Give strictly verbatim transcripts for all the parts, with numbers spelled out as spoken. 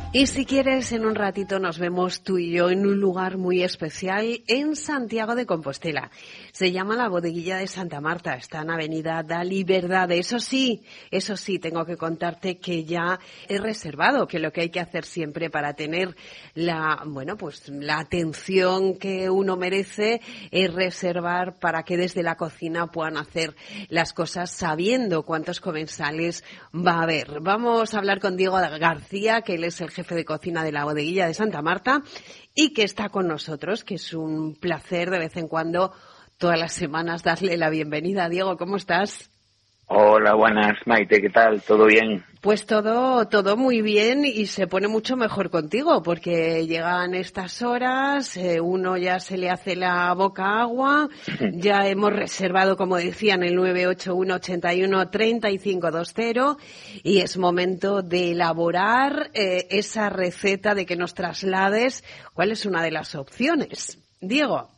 Y si quieres, en un ratito nos vemos tú y yo en un lugar muy especial en Santiago de Compostela. Se llama la Bodeguilla de Santa Marta, está en Avenida da Liberdade. Eso sí, eso sí, tengo que contarte que ya he reservado, que lo que hay que hacer siempre para tener la, bueno, pues la atención que uno merece es reservar para que desde la cocina puedan hacer las cosas sabiendo cuántos comensales va a haber. Vamos a hablar con Diego García, que él es el jefe de cocina de la Bodeguilla de Santa Marta y que está con nosotros, que es un placer de vez en cuando, todas las semanas, darle la bienvenida. Diego, ¿cómo estás? Hola, buenas, Maite, ¿qué tal? ¿Todo bien? Pues todo, todo muy bien y se pone mucho mejor contigo porque llegan estas horas, eh, uno ya se le hace la boca agua, ya hemos reservado, como decían, el nueve ocho uno, ochenta y uno, treinta y cinco veinte y es momento de elaborar eh, esa receta, de que nos traslades cuál es una de las opciones. Diego.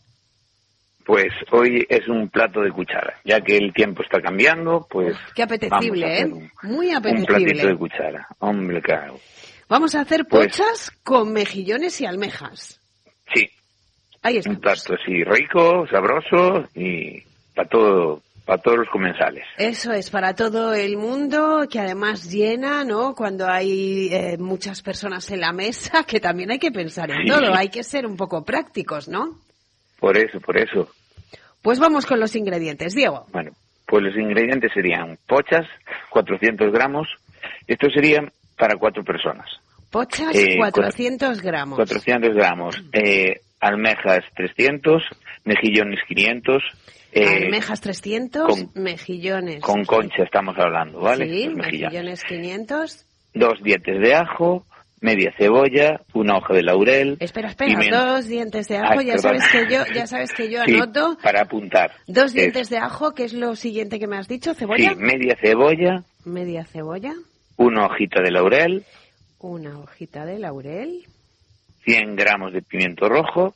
Pues hoy es un plato de cuchara, ya que el tiempo está cambiando, pues... Qué apetecible, ¿eh? Un, Muy apetecible. Un platito de cuchara, hombre, claro. Vamos a hacer pues, pochas con mejillones y almejas. Sí. Ahí estamos. Un plato así rico, sabroso y para todo... Para todos los comensales. Eso es, para todo el mundo, que además llena, ¿no? Cuando hay eh, muchas personas en la mesa, que también hay que pensar en sí. todo, hay que ser un poco prácticos, ¿no? Por eso, por eso. Pues vamos con los ingredientes, Diego. Bueno, pues los ingredientes serían pochas, cuatrocientos gramos. Esto sería para cuatro personas. Pochas, eh, cuatrocientos gramos. cuatrocientos gramos. Eh, almejas, trescientos. Mejillones, quinientos. Eh, almejas, trescientos. Con, mejillones. Con concha estamos hablando, ¿vale? Sí, mejillones. mejillones, quinientos. Dos dientes de ajo. Media cebolla, una hoja de laurel. Espera, espera, pimiento. Dos dientes de ajo, ah, ya sabes que yo, ya sabes que yo sí, anoto. Para apuntar. Dos dientes es. de ajo, que es lo siguiente que me has dicho, cebolla. Sí, media cebolla. Media cebolla. Una hojita de laurel. Una hojita de laurel. cien gramos de pimiento rojo.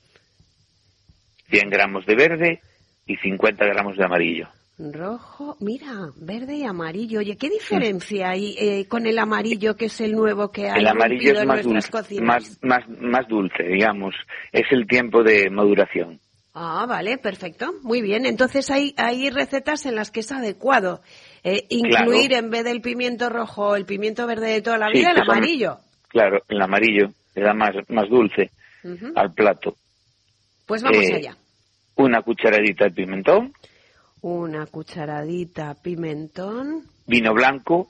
cien gramos de verde y cincuenta gramos de amarillo. Rojo, mira, verde y amarillo. Oye, ¿qué diferencia hay eh, con el amarillo, que es el nuevo que hay el amarillo es en más nuestras dulce, cocinas? Más, más, más dulce, digamos. Es el tiempo de maduración. Ah, vale, perfecto. Muy bien. Entonces hay, hay recetas en las que es adecuado eh, incluir claro. en vez del pimiento rojo, el pimiento verde de toda la vida, sí, el amarillo. Son, claro, el amarillo le da más, más dulce uh-huh. al plato. Pues vamos eh, allá. Una cucharadita de pimentón. Una cucharadita pimentón. Vino blanco.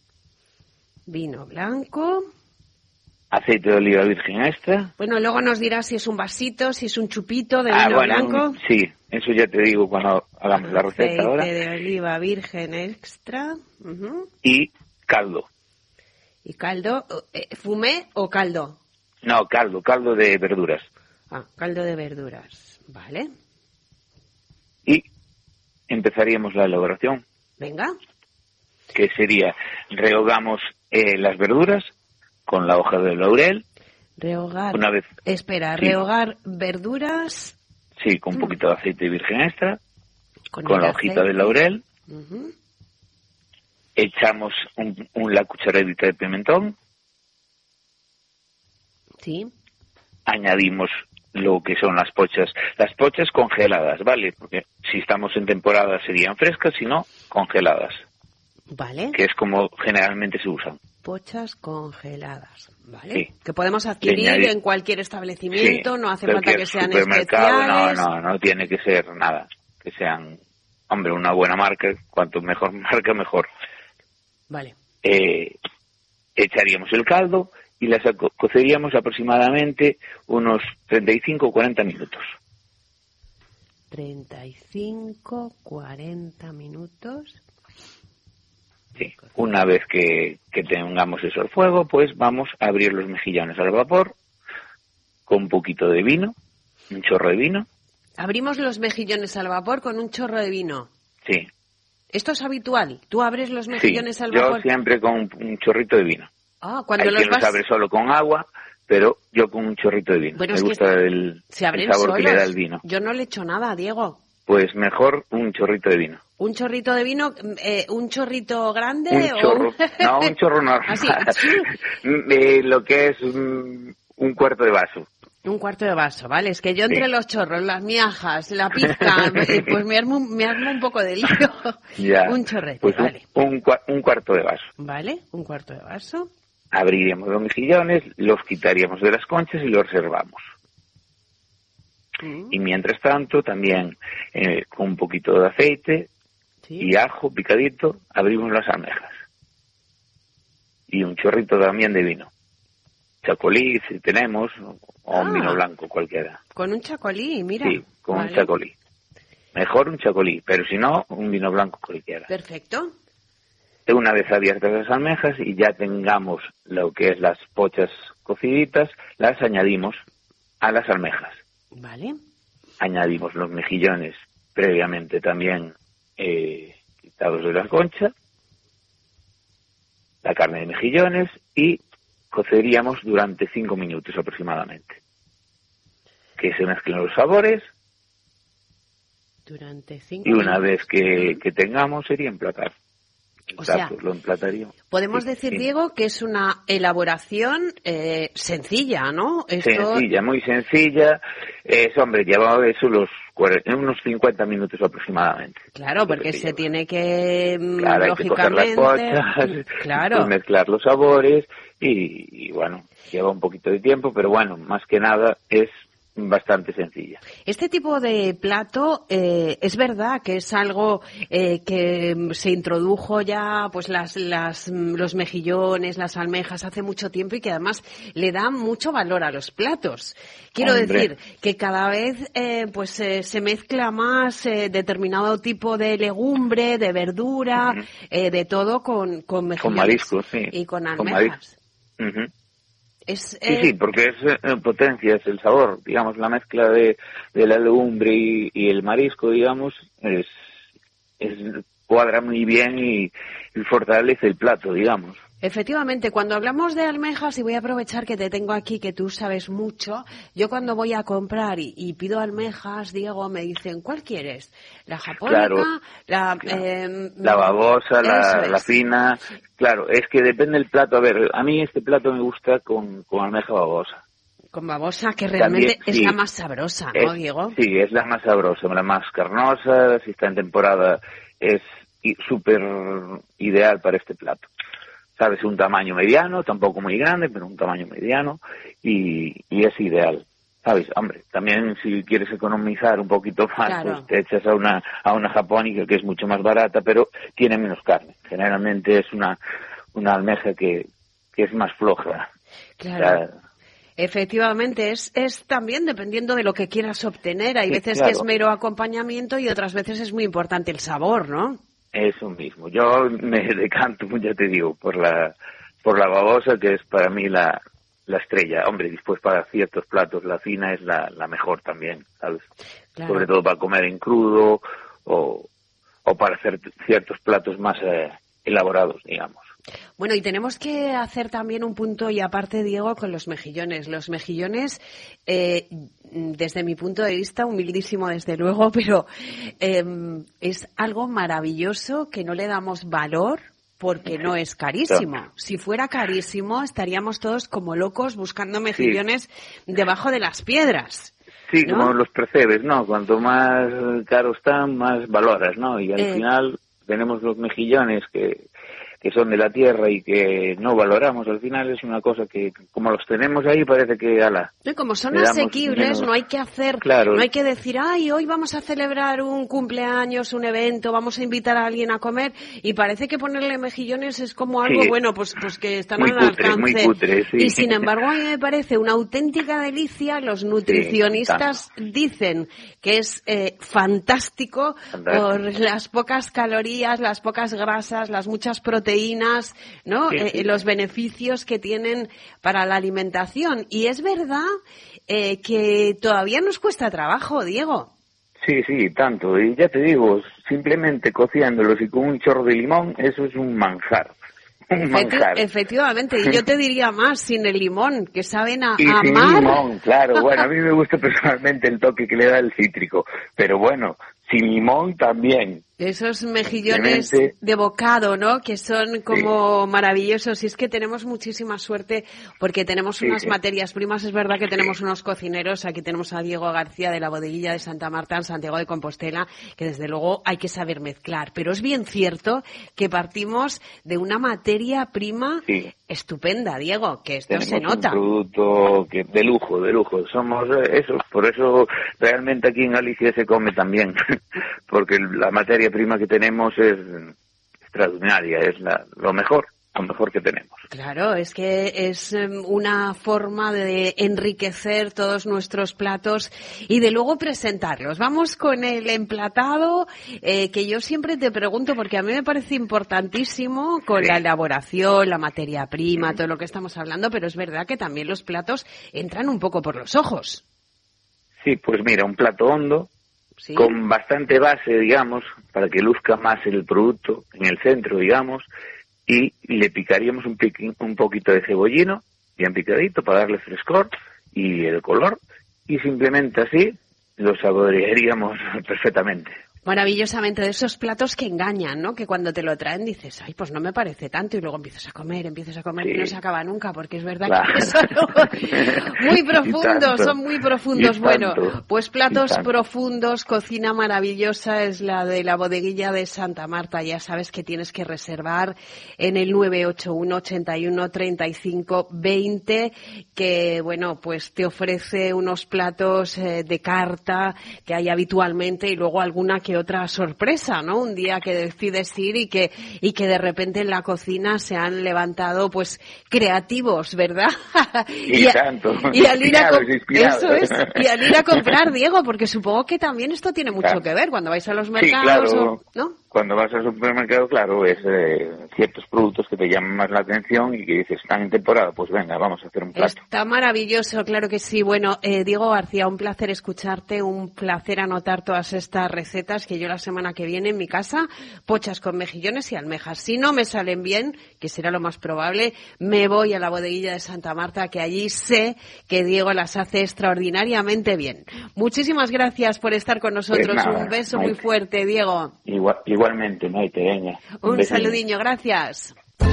Vino blanco. Aceite de oliva virgen extra. Bueno, luego nos dirás si es un vasito, si es un chupito de ah, vino bueno, blanco. Sí, eso ya te digo cuando hagamos la receta Aceite ahora. Aceite de oliva virgen extra. Uh-huh. Y caldo. ¿Y caldo? Eh, ¿Fumé o caldo? No, caldo, caldo de verduras. Ah, caldo de verduras. Vale. Y empezaríamos la elaboración. Venga. Que sería, rehogamos eh, las verduras con la hoja de laurel. Rehogar. Una vez. Espera, sí. rehogar verduras. Sí, con un poquito de aceite virgen extra. Con, con la hojita aceite. de laurel. Uh-huh. Echamos un, un, la cucharadita de pimentón. Sí. Añadimos lo que son las pochas, las pochas congeladas, ¿vale? Porque si estamos en temporada serían frescas, si no, congeladas. Vale. Que es como generalmente se usan. Pochas congeladas, ¿vale? Sí. Que podemos adquirir añadir... en cualquier establecimiento, sí, no hace falta que sean No, especiales. no, no tiene que ser nada, que sean, hombre, una buena marca, cuanto mejor marca, mejor. Vale. Eh, echaríamos el caldo y las co- coceríamos aproximadamente unos treinta y cinco o cuarenta minutos. treinta y cinco, cuarenta minutos. Sí. Una vez que, que tengamos eso al fuego, pues vamos a abrir los mejillones al vapor con un poquito de vino, un chorro de vino. Abrimos los mejillones al vapor con un chorro de vino. Sí. ¿Esto es habitual? ¿Tú abres los mejillones sí, al vapor? Yo siempre con un, un chorrito de vino. Ah, cuando Hay los quien vas... los abre solo con agua, pero yo con un chorrito de vino. Bueno, Me es gusta que el, se abren el sabor solos. que le da el vino. Yo no le echo nada, Diego. Pues mejor un chorrito de vino. ¿Un chorrito de vino? Eh, ¿Un chorrito grande? Un o chorro, no, un chorro normal. Así. eh, lo que es un, un cuarto de vaso. Un cuarto de vaso, ¿vale? Es que yo entre sí. los chorros, las miajas, la pizca, eh, pues me armo, me armo un poco de lío. Ya. Un chorrete, pues vale. Un, un, un cuarto de vaso. Vale, un cuarto de vaso. Abriríamos los mejillones, los quitaríamos de las conchas y los reservamos. Mm. Y mientras tanto, también eh, con un poquito de aceite, ¿sí? Y ajo picadito, abrimos las almejas. Y un chorrito también de vino. Chacolí, si tenemos, o ah, un vino blanco cualquiera. ¿Con un chacolí? Mira. Sí, con vale. un chacolí. Mejor un chacolí, pero si no, un vino blanco cualquiera. Perfecto. Una vez abiertas las almejas y ya tengamos lo que es las pochas cociditas, las añadimos a las almejas. Vale. Añadimos los mejillones previamente también eh, quitados de la concha, la carne de mejillones y coceríamos durante cinco minutos aproximadamente. Que se mezclen los sabores. Durante cinco y una minutos. vez que, que tengamos sería emplatar. O sea, lo emplataríamos. Podemos sí, decir, sí. Diego, que es una elaboración eh, sencilla, ¿no? Esto... Sencilla, muy sencilla. Es, hombre, lleva eso los unos cincuenta minutos aproximadamente. Claro, porque se lleva. tiene que, claro, lógicamente... Hay que coger las pochas, claro. pues mezclar los sabores y, y, bueno, lleva un poquito de tiempo, pero bueno, más que nada es bastante sencilla. Este tipo de plato eh, es verdad que es algo eh, que se introdujo ya, pues las, las, los mejillones, las almejas hace mucho tiempo y que además le da mucho valor a los platos. Quiero Hombre. decir que cada vez eh, pues eh, se mezcla más eh, determinado tipo de legumbre, de verdura, uh-huh. eh, de todo con, con mejillones con mariscos, sí. y con almejas. Con uh-huh. Es, sí, eh... sí, porque es eh, potencia, es el sabor, digamos, la mezcla de, de la legumbre y, y el marisco, digamos, es, es cuadra muy bien y, y fortalece el plato, digamos. Efectivamente, cuando hablamos de almejas, y voy a aprovechar que te tengo aquí, que tú sabes mucho, yo cuando voy a comprar y, y pido almejas, Diego, me dicen, ¿cuál quieres? ¿La japonica? Claro, la, claro. Eh, la babosa, la, la fina. Claro, es que depende del plato. A ver, a mí este plato me gusta con, con almeja babosa. Con babosa, que realmente También, es sí, la más sabrosa, ¿no, es, Diego? Sí, es la más sabrosa, la más carnosa, si está en temporada, es súper ideal para este plato. Sabes, un tamaño mediano, tampoco muy grande, pero un tamaño mediano, y, y es ideal. Sabes, hombre, también si quieres economizar un poquito más, claro. pues te echas a una a una japónica que es mucho más barata, pero tiene menos carne. Generalmente es una una almeja que, que es más floja. Claro. O sea, efectivamente, es, es también dependiendo de lo que quieras obtener. Hay sí, veces claro. que es mero acompañamiento y otras veces es muy importante el sabor, ¿no? Eso mismo. Yo me decanto, ya te digo, por la por la babosa, que es para mí la, la estrella. Hombre, después para ciertos platos la fina es la, la mejor también, ¿sabes? Claro. Sobre todo para comer en crudo o, o para hacer ciertos platos más eh, elaborados, digamos. Bueno, y tenemos que hacer también un punto y aparte, Diego, con los mejillones. Los mejillones, eh, desde mi punto de vista, humildísimo desde luego, pero eh, es algo maravilloso que no le damos valor porque no es carísimo. Si fuera carísimo, estaríamos todos como locos buscando mejillones sí. debajo de las piedras. Sí, ¿no? Como los percebes, ¿no? Cuanto más caros están, más valoras, ¿no? Y al eh... final tenemos los mejillones que... que son de la tierra y que no valoramos, al final es una cosa que, como los tenemos ahí, parece que, ala... Y como son asequibles, menos... no hay que hacer, claro. no hay que decir, ay, hoy vamos a celebrar un cumpleaños, un evento, vamos a invitar a alguien a comer, y parece que ponerle mejillones es como algo, sí. bueno, pues pues que están muy al cutre, alcance. Muy cutre, sí. Y sin embargo, a mí me parece una auténtica delicia. Los nutricionistas sí, dicen que es eh, fantástico, fantástico por las pocas calorías, las pocas grasas, las muchas proteínas, ¿no? Sí, sí. Eh, los beneficios que tienen para la alimentación. Y es verdad eh, que todavía nos cuesta trabajo, Diego. Sí, sí, tanto. Y ya te digo, simplemente cociéndolos y con un chorro de limón, eso es un manjar. Un Efecti- manjar. Efectivamente, y yo te diría más, sin el limón, que saben a, y a sin mar. limón, claro. Bueno, a mí me gusta personalmente el toque que le da el cítrico, pero bueno, sin limón también. Esos mejillones de bocado, ¿no? Que son como sí. maravillosos. Y es que tenemos muchísima suerte porque tenemos sí, unas sí. materias primas. Es verdad que tenemos unos cocineros. Aquí tenemos a Diego García de la Bodeguilla de Santa Marta en Santiago de Compostela, que desde luego hay que saber mezclar. Pero es bien cierto que partimos de una materia prima sí. estupenda, Diego, que esto tenemos se nota. Un producto que de lujo, de lujo. Somos eso. Por eso realmente aquí en Galicia se come también. Porque la materia prima que tenemos es extraordinaria, es la, lo mejor, lo mejor que tenemos. Claro, es que es una forma de enriquecer todos nuestros platos y de luego presentarlos. Vamos con el emplatado, eh, que yo siempre te pregunto, porque a mí me parece importantísimo con sí. la elaboración, la materia prima, sí. todo lo que estamos hablando, pero es verdad que también los platos entran un poco por los ojos. Sí, pues mira, un plato hondo, ¿sí? con bastante base, digamos, para que luzca más el producto en el centro, digamos, y le picaríamos un, piqui, un poquito de cebollino, bien picadito, para darle frescor y el color, y simplemente así lo saborearíamos perfectamente. Maravillosamente, de esos platos que engañan, ¿no? Que cuando te lo traen dices, ay, pues no me parece tanto, y luego empiezas a comer, empiezas a comer sí. y no se acaba nunca, porque es verdad claro. que son muy profundos, son muy profundos. Bueno, pues platos profundos, cocina maravillosa es la de la Bodeguilla de Santa Marta. Ya sabes que tienes que reservar en el nueve ocho uno, ochenta y uno, treinta y cinco, veinte, que, bueno, pues te ofrece unos platos eh, de carta que hay habitualmente y luego alguna que otra sorpresa, ¿no? Un día que decides ir y que y que de repente en la cocina se han levantado, pues, creativos, ¿verdad? Y, y a, tanto. Y al ir a eso es, y al ir a comprar, Diego, porque supongo que también esto tiene mucho claro. que ver cuando vais a los mercados, sí, claro. o, ¿no? Cuando vas al supermercado, claro, es eh, ciertos productos que te llaman más la atención y que dices, están en temporada, pues venga, vamos a hacer un plato. Está maravilloso, claro que sí. Bueno, eh, Diego García, un placer escucharte, un placer anotar todas estas recetas que yo la semana que viene en mi casa, pochas con mejillones y almejas. Si no me salen bien, que será lo más probable, me voy a la Bodeguilla de Santa Marta, que allí sé que Diego las hace extraordinariamente bien. Muchísimas gracias por estar con nosotros. Pues nada, un beso no muy fuerte, Diego. Igual, igualmente, no hay tereña. Un, un saludiño, gracias.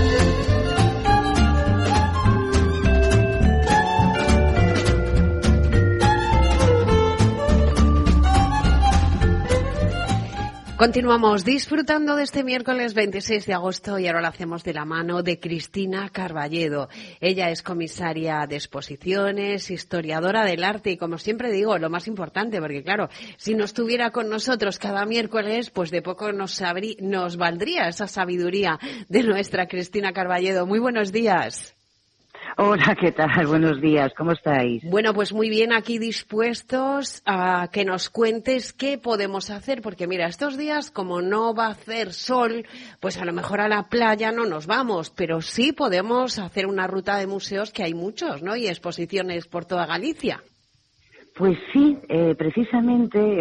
Continuamos disfrutando de este miércoles veintiséis de agosto y ahora lo hacemos de la mano de Cristina Carballedo. Ella es comisaria de exposiciones, historiadora del arte y, como siempre digo, lo más importante, porque claro, si no estuviera con nosotros cada miércoles, pues de poco nos, sabrí, nos valdría esa sabiduría de nuestra Cristina Carballedo. Muy buenos días. Hola, ¿qué tal? Buenos días, ¿cómo estáis? Bueno, pues muy bien, aquí dispuestos a que nos cuentes qué podemos hacer, porque mira, estos días, como no va a hacer sol, pues a lo mejor a la playa no nos vamos, pero sí podemos hacer una ruta de museos, que hay muchos, ¿no? Y exposiciones por toda Galicia. Pues sí, eh, precisamente,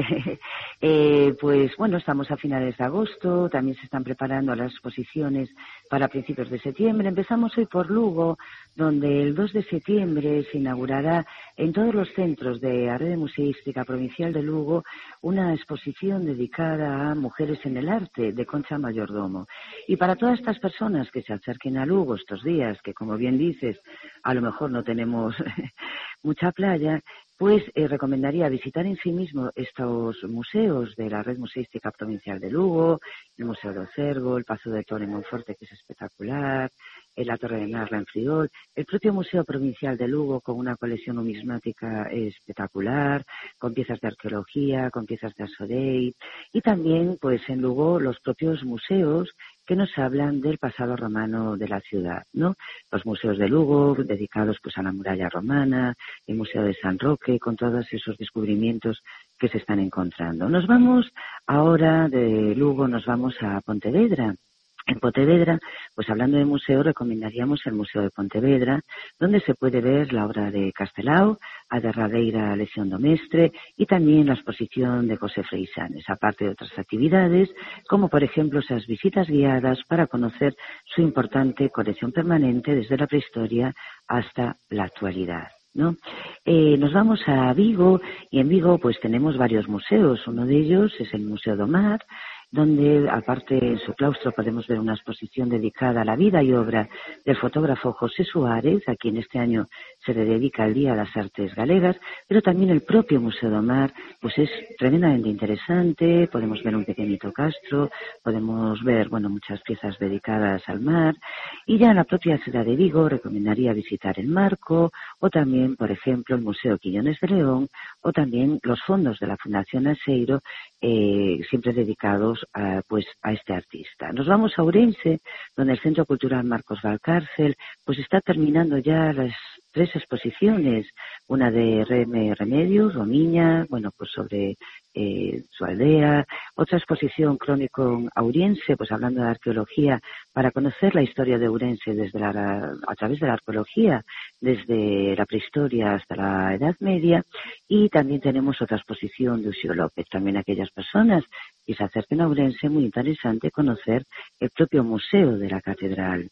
eh, pues bueno, estamos a finales de agosto, también se están preparando las exposiciones para principios de septiembre. Empezamos hoy por Lugo, donde el dos de septiembre se inaugurará en todos los centros de la Red Museística Provincial de Lugo una exposición dedicada a mujeres en el arte de Concha Mayordomo. Y para todas estas personas que se acerquen a Lugo estos días, que como bien dices, a lo mejor no tenemos mucha playa, pues eh, recomendaría visitar en sí mismo estos museos de la Red Museística Provincial de Lugo, el Museo del Cervo, el Pazo de Torre Monforte, que es espectacular, eh, la Torre de Narra en Friol, el propio Museo Provincial de Lugo con una colección numismática espectacular, con piezas de arqueología, con piezas de Asodei, y también pues en Lugo los propios museos que nos hablan del pasado romano de la ciudad, ¿no? Los museos de Lugo, dedicados pues a la muralla romana, el Museo de San Roque, con todos esos descubrimientos que se están encontrando. Nos vamos ahora de Lugo, nos vamos a Pontevedra. En Pontevedra, pues hablando de museo, recomendaríamos el Museo de Pontevedra, donde se puede ver la obra de Castelao, a derradeira lesión do mestre, y también la exposición de José Freisanes, aparte de otras actividades, como por ejemplo esas visitas guiadas para conocer su importante colección permanente desde la prehistoria hasta la actualidad, ¿no? Eh, nos vamos a Vigo, y en Vigo pues tenemos varios museos. Uno de ellos es el Museo do Mar, donde, aparte, en su claustro podemos ver una exposición dedicada a la vida y obra del fotógrafo José Suárez, a quien este año se le dedica el Día de las Artes Galegas, pero también el propio Museo do Mar, pues es tremendamente interesante. Podemos ver un pequeñito castro, podemos ver, bueno, muchas piezas dedicadas al mar, y ya en la propia ciudad de Vigo recomendaría visitar el Marco, o también, por ejemplo, el Museo Quillones de León, o también los fondos de la Fundación Aseiro, eh, siempre dedicados a, pues, a este artista. Nos vamos a Ourense, donde el Centro Cultural Marcos Valcárcel pues está terminando ya las tres exposiciones, una de Reme Remedios, Romiña, bueno, pues sobre eh, su aldea, otra exposición Crónico Auriense, pues hablando de arqueología, para conocer la historia de Ourense desde la, a través de la arqueología, desde la prehistoria hasta la Edad Media, y también tenemos otra exposición de Uxío López, también aquellas personas que se acerquen a Ourense, muy interesante conocer el propio museo de la catedral.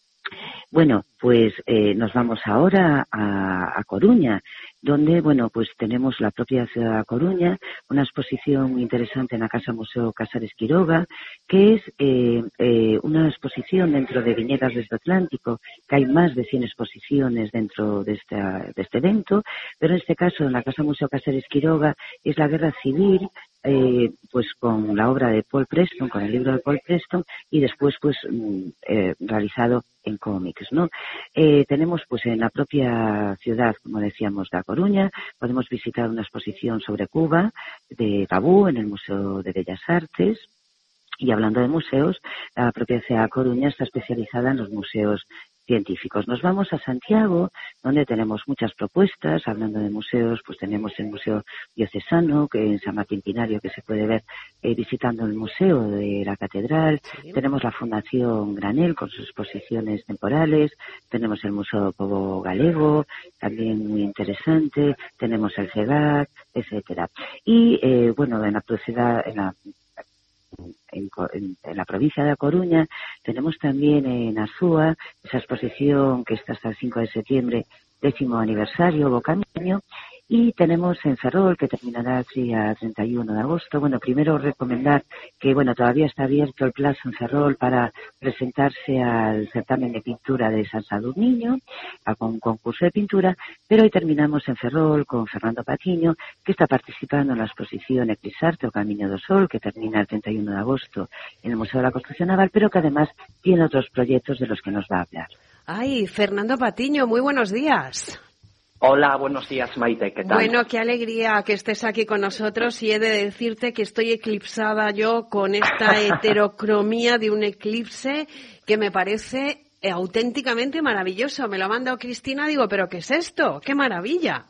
Bueno, pues eh, nos vamos ahora a, a Coruña, donde, bueno, pues tenemos la propia ciudad de Coruña, una exposición muy interesante en la Casa Museo Casares Quiroga, que es eh, eh, una exposición dentro de Viñedas desde Atlántico, que hay más de cien exposiciones dentro de, esta, de este evento, pero en este caso en la Casa Museo Casares Quiroga es la guerra civil, Eh, pues con la obra de Paul Preston, con el libro de Paul Preston, y después pues eh, realizado en cómics, ¿no? Eh, tenemos pues en la propia ciudad, como decíamos, de A Coruña, podemos visitar una exposición sobre Cuba de Tabú en el Museo de Bellas Artes. Y hablando de museos, la propia ciudad de A Coruña está especializada en los museos científicos. Nos vamos a Santiago, donde tenemos muchas propuestas. Hablando de museos, pues tenemos el Museo Diocesano, que en San Martín Pinario, que se puede ver eh, visitando el Museo de la Catedral. Sí. Tenemos la Fundación Granel con sus exposiciones temporales. Tenemos el Museo do Pobo Galego, también muy interesante. Tenemos el CEGAC, etcétera. Y, eh, bueno, en la ciudad, en la En, en, en la provincia de A Coruña tenemos también en Azúa esa exposición que está hasta el cinco de septiembre, décimo aniversario, Bocamiño, y tenemos en Ferrol, que terminará el día treinta y uno de agosto. Bueno, primero recomendar que, bueno, todavía está abierto el plazo en Ferrol para presentarse al certamen de pintura de San Sadurniño, a un concurso de pintura, pero hoy terminamos en Ferrol con Fernando Patiño, que está participando en la exposición Eclipsarte o Camino do Sol, que termina el treinta y uno de agosto en el Museo de la Construcción Naval, pero que además tiene otros proyectos de los que nos va a hablar. Ay, Fernando Patiño, muy buenos días. Hola, buenos días, Maite, ¿qué tal? Bueno, qué alegría que estés aquí con nosotros, y he de decirte que estoy eclipsada yo con esta heterocromía de un eclipse que me parece auténticamente maravilloso. Me lo ha mandado Cristina, digo, ¿pero qué es esto? ¡Qué maravilla!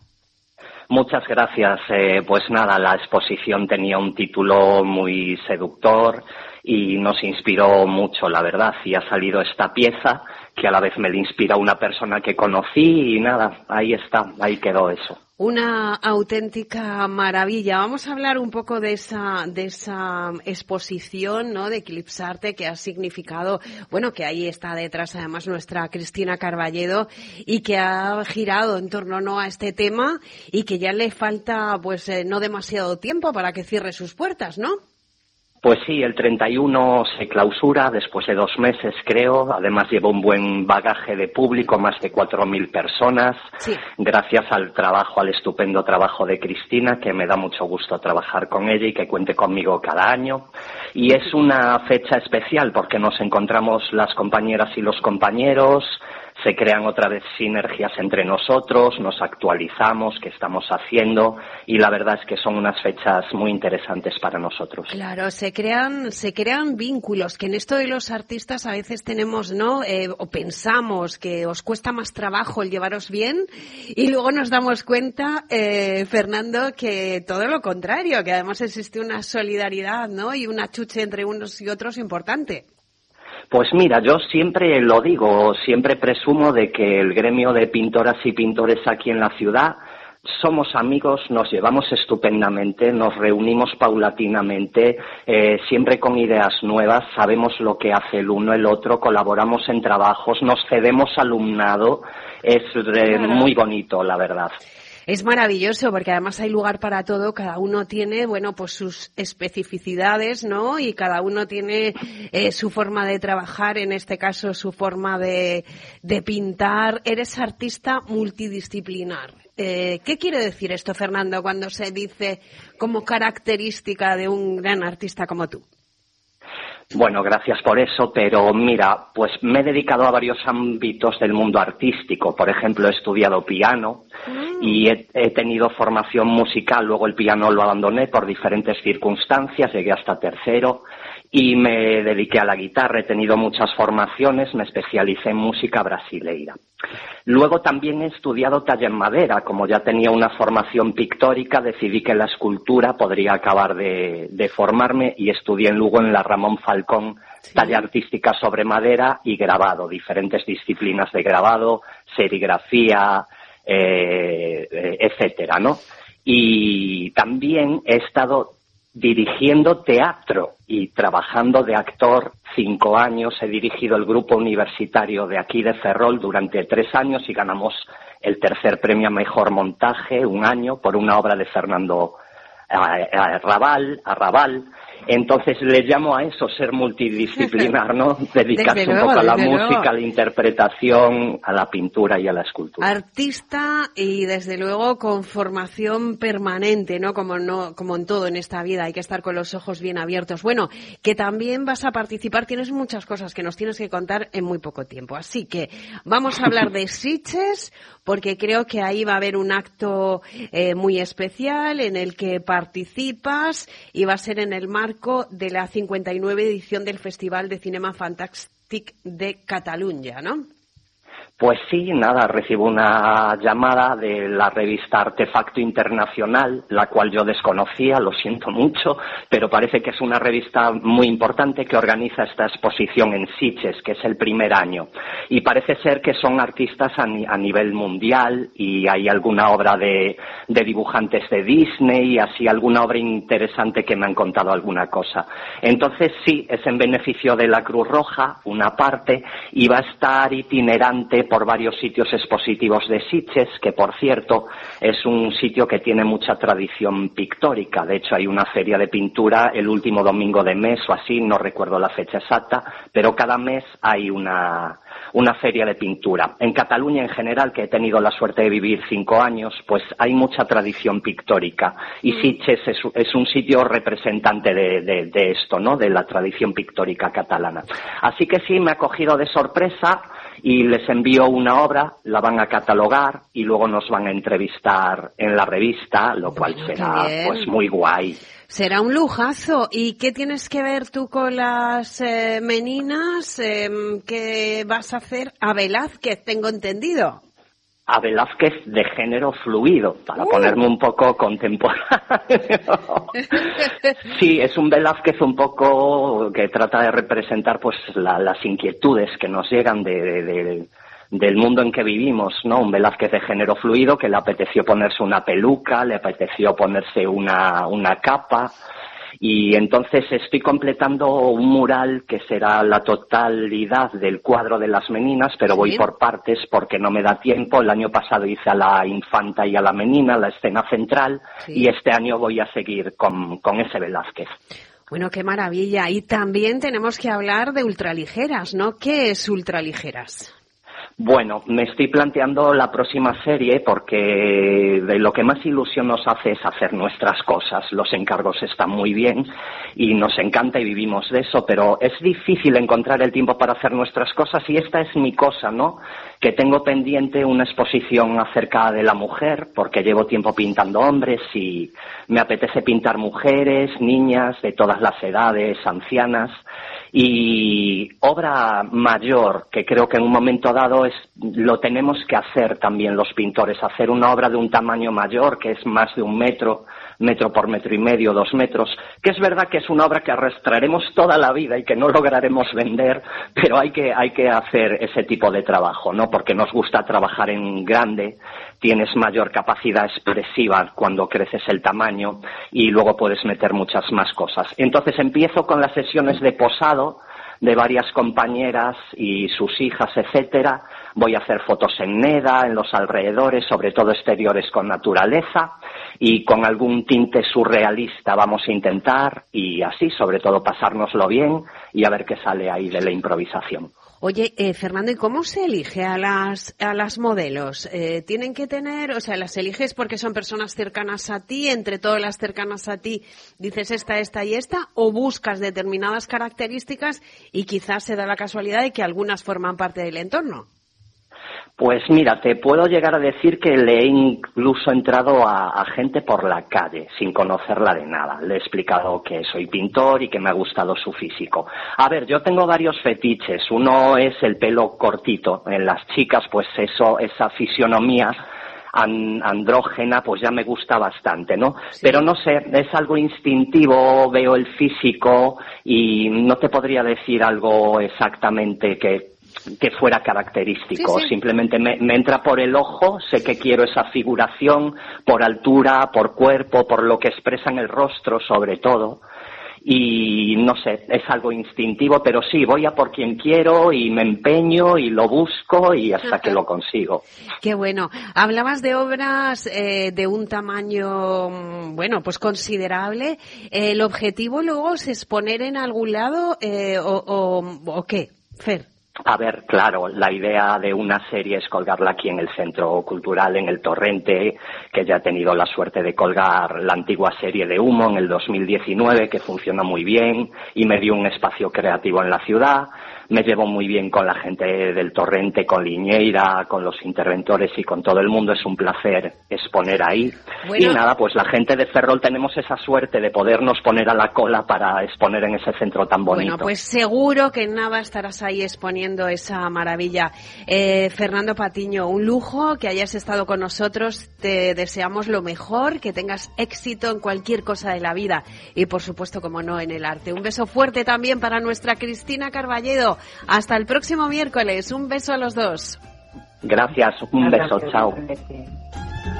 Muchas gracias. Eh, pues nada, la exposición tenía un título muy seductor y nos inspiró mucho, la verdad, y ha salido esta pieza que a la vez me la inspira una persona que conocí y nada, ahí está, ahí quedó eso. Una auténtica maravilla. Vamos a hablar un poco de esa de esa exposición, ¿no?, de Eclipsarte, que ha significado, bueno, que ahí está detrás además nuestra Cristina Carballedo, y que ha girado en torno, ¿no?, a este tema, y que ya le falta pues eh, no demasiado tiempo para que cierre sus puertas, ¿no? Pues sí, el treinta y uno se clausura después de dos meses, creo. Además lleva un buen bagaje de público, más de cuatro mil personas. Sí. Gracias al trabajo, al estupendo trabajo de Cristina, que me da mucho gusto trabajar con ella y que cuente conmigo cada año. Y es una fecha especial porque nos encontramos las compañeras y los compañeros, se crean otra vez sinergias entre nosotros, nos actualizamos, qué estamos haciendo, y la verdad es que son unas fechas muy interesantes para nosotros. Claro, se crean se crean vínculos, que en esto de los artistas a veces tenemos, ¿no?, eh, o pensamos que os cuesta más trabajo el llevaros bien, y luego nos damos cuenta, eh, Fernando, que todo lo contrario, que además existe una solidaridad, ¿no?, y una chuche entre unos y otros importante. Pues mira, yo siempre lo digo, siempre presumo de que el gremio de pintoras y pintores aquí en la ciudad somos amigos, nos llevamos estupendamente, nos reunimos paulatinamente, eh, siempre con ideas nuevas, sabemos lo que hace el uno el otro, colaboramos en trabajos, nos cedemos alumnado, es eh, muy bonito, la verdad. Es maravilloso porque además hay lugar para todo, cada uno tiene, bueno, pues sus especificidades, ¿no? Y cada uno tiene eh, su forma de trabajar, en este caso su forma de, de pintar. Eres artista multidisciplinar. Eh, ¿Qué quiere decir esto, Fernando, cuando se dice como característica de un gran artista como tú? Bueno, gracias por eso, pero mira, pues me he dedicado a varios ámbitos del mundo artístico. Por ejemplo, he estudiado piano mm. y he, he tenido formación musical. Luego el piano lo abandoné por diferentes circunstancias, llegué hasta tercero y me dediqué a la guitarra. He tenido muchas formaciones, me especialicé en música brasileira. Luego también he estudiado talla en madera. Como ya tenía una formación pictórica, decidí que la escultura podría acabar de, de formarme y estudié luego en la Ramón Falcón sí. talla artística sobre madera y grabado, diferentes disciplinas de grabado, serigrafía, eh, eh, etcétera, ¿no? Y también he estado dirigiendo teatro y trabajando de actor cinco años. He dirigido el grupo universitario de aquí de Ferrol durante tres años y ganamos el tercer premio a mejor montaje un año por una obra de Fernando Arrabal, Arrabal. Entonces le llamo a eso ser multidisciplinar, ¿no? Dedicarse desde un luego, poco a la música, luego. a la interpretación, a la pintura y a la escultura. Artista y desde luego con formación permanente, ¿no? Como no, como en todo en esta vida, hay que estar con los ojos bien abiertos. Bueno, que también vas a participar, tienes muchas cosas que nos tienes que contar en muy poco tiempo. Así que vamos a hablar de Sitges, porque creo que ahí va a haber un acto eh, muy especial en el que participas y va a ser en el marco de la cincuenta y nueve edición del Festival de Cinema Fantàstic de Catalunya, ¿no? Pues sí, nada, recibo una llamada de la revista Artefacto Internacional, la cual yo desconocía, lo siento mucho, pero parece que es una revista muy importante que organiza esta exposición en Sitges, que es el primer año. Y parece ser que son artistas a, ni- a nivel mundial y hay alguna obra de, de dibujantes de Disney y así alguna obra interesante que me han contado alguna cosa. Entonces sí, es en beneficio de la Cruz Roja, una parte, y va a estar itinerante por varios sitios expositivos de Sitges, que por cierto es un sitio que tiene mucha tradición pictórica. De hecho hay una feria de pintura el último domingo de mes o así, no recuerdo la fecha exacta, pero cada mes hay una, una feria de pintura. En Cataluña en general, que he tenido la suerte de vivir cinco años, pues hay mucha tradición pictórica y Sitges es, es un sitio representante de, de, de esto, ¿no? De la tradición pictórica catalana. Así que sí, me ha cogido de sorpresa y les envío una obra, la van a catalogar y luego nos van a entrevistar en la revista, lo cual bueno, será pues muy guay. Será un lujazo. ¿Y qué tienes que ver tú con las eh, meninas? Eh, ¿Qué vas a hacer a Velázquez, tengo entendido? A Velázquez de género fluido, para uh. ponerme un poco contemporáneo. Sí, es un Velázquez un poco que trata de representar pues la, las inquietudes que nos llegan de, de, de, del mundo en que vivimos, ¿no? Un Velázquez de género fluido que le apeteció ponerse una peluca, le apeteció ponerse una, una capa. Y entonces estoy completando un mural que será la totalidad del cuadro de las meninas, pero ¿sí? Voy por partes porque no me da tiempo. El año pasado hice a la infanta y a la menina, la escena central, ¿sí? Y este año voy a seguir con, con ese Velázquez. Bueno, qué maravilla. Y también tenemos que hablar de ultraligeras, ¿no? ¿Qué es ultraligeras? Bueno, me estoy planteando la próxima serie porque de lo que más ilusión nos hace es hacer nuestras cosas. Los encargos están muy bien y nos encanta y vivimos de eso, pero es difícil encontrar el tiempo para hacer nuestras cosas y esta es mi cosa, ¿no? Que tengo pendiente una exposición acerca de la mujer porque llevo tiempo pintando hombres y me apetece pintar mujeres, niñas de todas las edades, ancianas. Y obra mayor, que creo que en un momento dado es lo tenemos que hacer también los pintores, hacer una obra de un tamaño mayor, que es más de un metro, metro por metro y medio, dos metros, que es verdad que es una obra que arrastraremos toda la vida y que no lograremos vender, pero hay que, hay que hacer ese tipo de trabajo, ¿no? Porque nos gusta trabajar en grande, tienes mayor capacidad expresiva cuando creces el tamaño y luego puedes meter muchas más cosas. Entonces empiezo con las sesiones de posado de varias compañeras y sus hijas, etcétera, voy a hacer fotos en Neda, en los alrededores, sobre todo exteriores con naturaleza, y con algún tinte surrealista vamos a intentar, y así, sobre todo, pasárnoslo bien y a ver qué sale ahí de la improvisación. Oye, eh, Fernando, ¿y cómo se elige a las a las modelos? Eh, ¿Tienen que tener, o sea, las eliges porque son personas cercanas a ti, entre todas las cercanas a ti dices esta, esta y esta, o buscas determinadas características y quizás se da la casualidad de que algunas forman parte del entorno? Pues mira, te puedo llegar a decir que le he incluso entrado a, a gente por la calle, sin conocerla de nada. Le he explicado que soy pintor y que me ha gustado su físico. A ver, yo tengo varios fetiches. Uno es el pelo cortito. En las chicas, pues eso, esa fisionomía an, andrógena, pues ya me gusta bastante, ¿no? Sí. Pero no sé, es algo instintivo, veo el físico y no te podría decir algo exactamente que... que fuera característico, sí, sí. Simplemente me, me entra por el ojo, sé que quiero esa figuración, por altura, por cuerpo, por lo que expresa en el rostro sobre todo, y no sé, es algo instintivo, pero sí, voy a por quien quiero y me empeño y lo busco y hasta que lo consigo. Qué bueno. Hablabas de obras eh, de un tamaño, bueno, pues considerable. Eh, ¿El objetivo luego es exponer en algún lado eh, o, o, o qué, Fer? A ver, claro, la idea de una serie es colgarla aquí en el Centro Cultural, en el Torrente, que ya he tenido la suerte de colgar la antigua serie de Humo en el dos mil diecinueve, que funciona muy bien y me dio un espacio creativo en la ciudad. Me llevo muy bien con la gente del Torrente, con Liñeira, con los interventores y con todo el mundo. Es un placer exponer ahí. Bueno. Y nada, pues la gente de Ferrol tenemos esa suerte de podernos poner a la cola para exponer en ese centro tan bonito. Bueno, pues seguro que en nada estarás ahí exponiendo esa maravilla. Eh, Fernando Patiño, un lujo que hayas estado con nosotros. Te deseamos lo mejor, que tengas éxito en cualquier cosa de la vida y, por supuesto, como no, en el arte. Un beso fuerte también para nuestra Cristina Carballedo. Hasta el próximo miércoles. Un beso a los dos. Gracias. Un beso. Chao.